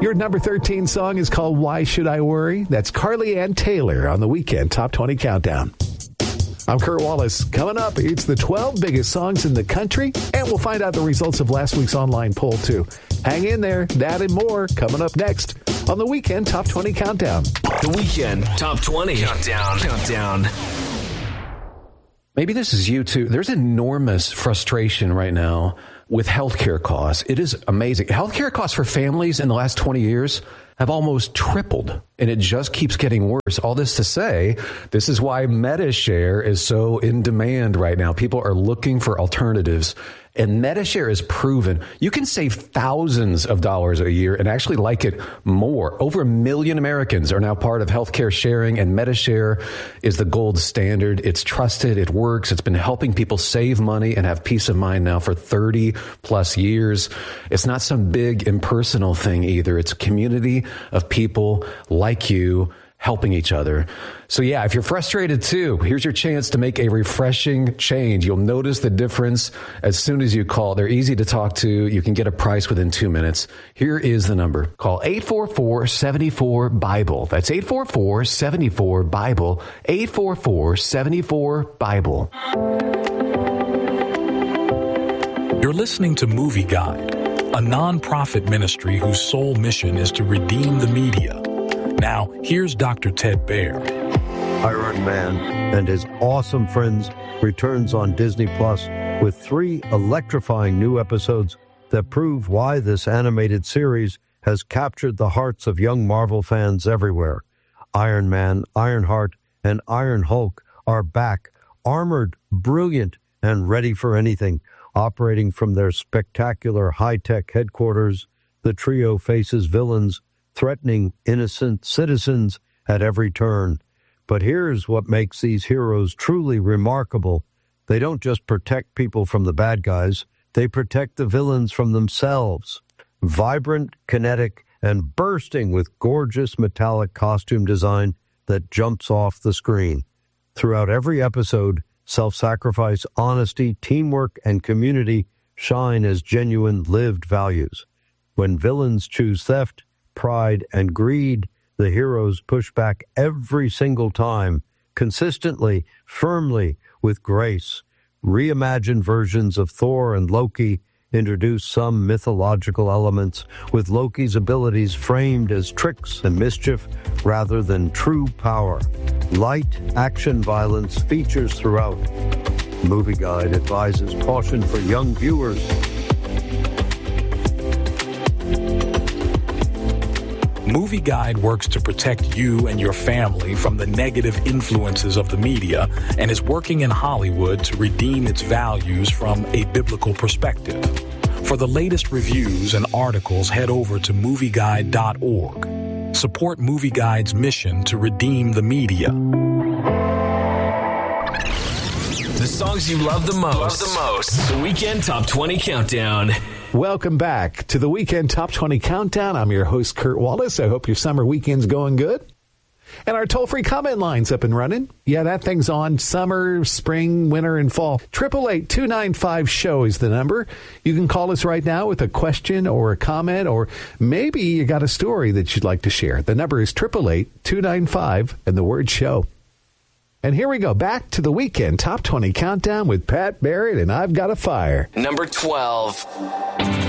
Your number 13 song is called Why Should I Worry? That's Carly Ann Taylor on the Weekend Top 20 Countdown. I'm Kurt Wallace. Coming up, it's the 12 biggest songs in the country, and we'll find out the results of last week's online poll, too. Hang in there. That and more coming up next on the Weekend Top 20 Countdown. The Weekend Top 20 Countdown. Maybe this is you, too. There's enormous frustration right now with healthcare costs. It is amazing. Healthcare costs for families in the last 20 years have almost tripled, and it just keeps getting worse. All this to say, this is why MediShare is so in demand right now. People are looking for alternatives, and MediShare is proven you can save thousands of dollars a year and actually like it more. Over 1 million Americans are now part of healthcare sharing, and MediShare is the gold standard. It's trusted. It works. It's been helping people save money and have peace of mind now for 30 plus years. It's not some big impersonal thing either. It's a community of people like you helping each other. So yeah, if you're frustrated too, here's your chance to make a refreshing change. You'll notice the difference as soon as you call. They're easy to talk to. You can get a price within 2 minutes. Here is the number. Call 844-74-BIBLE. That's 844-74-BIBLE. 844-74-BIBLE. You're listening to Movie Guide, a nonprofit ministry whose sole mission is to redeem the media. Now, here's Dr. Ted Baer. Iron Man and his awesome friends returns on Disney Plus with 3 electrifying new episodes that prove why this animated series has captured the hearts of young Marvel fans everywhere. Iron Man, Ironheart, and Iron Hulk are back, armored, brilliant, and ready for anything. Operating from their spectacular high-tech headquarters, the trio faces villains threatening innocent citizens at every turn. But here's what makes these heroes truly remarkable. They don't just protect people from the bad guys, they protect the villains from themselves. Vibrant, kinetic, and bursting with gorgeous metallic costume design that jumps off the screen. Throughout every episode, self-sacrifice, honesty, teamwork, and community shine as genuine lived values. When villains choose theft, pride, and greed, the heroes push back every single time, consistently, firmly, with grace. Reimagined versions of Thor and Loki introduce some mythological elements, with Loki's abilities framed as tricks and mischief rather than true power. Light action violence features throughout. Movie Guide advises caution for young viewers. Movie Guide works to protect you and your family from the negative influences of the media and is working in Hollywood to redeem its values from a biblical perspective. For the latest reviews and articles, head over to movieguide.org. Support Movie Guide's mission to redeem the media. The songs you love the most. The Weekend Top 20 Countdown. Welcome back to the Weekend Top 20 Countdown. I'm your host, Kurt Wallace. I hope your summer weekend's going good. And our toll-free comment line's up and running. Yeah, that thing's on. Summer, spring, winter, and fall. 888-295-SHOW is the number. You can call us right now with a question or a comment, or maybe you got a story that you'd like to share. The number is 888-295 and the word SHOW. And here we go, back to the Weekend Top 20 Countdown with Pat Barrett and I've Got a Fire. Number 12.